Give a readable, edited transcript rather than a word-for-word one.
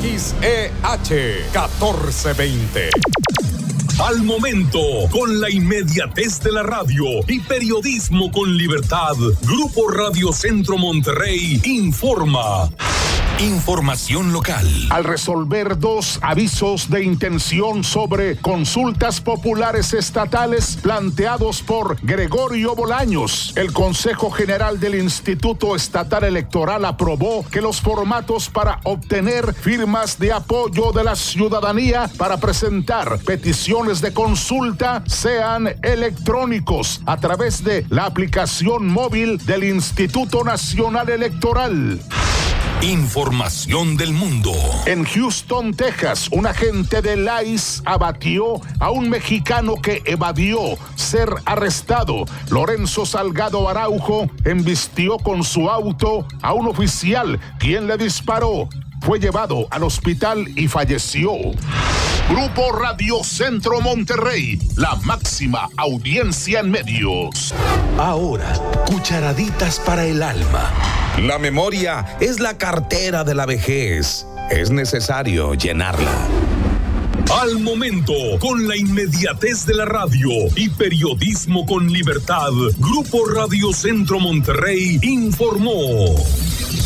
XEH 1420. Al momento, con la inmediatez de la radio y periodismo con libertad, Grupo Radio Centro Monterrey informa. Información local. Al resolver 2 avisos de intención sobre consultas populares estatales planteados por Gregorio Bolaños, el Consejo General del Instituto Estatal Electoral aprobó que los formatos para obtener firmas de apoyo de la ciudadanía para presentar peticiones de consulta sean electrónicos a través de la aplicación móvil del Instituto Nacional Electoral. Información del mundo. En Houston, Texas, un agente del ICE abatió a un mexicano que evadió ser arrestado. Lorenzo Salgado Araujo embistió con su auto a un oficial, quien le disparó. Fue llevado al hospital y falleció. Grupo Radio Centro Monterrey, la máxima audiencia en medios. Ahora, cucharaditas para el alma. La memoria es la cartera de la vejez. Es necesario llenarla. Al momento, con la inmediatez de la radio y periodismo con libertad, Grupo Radio Centro Monterrey informó.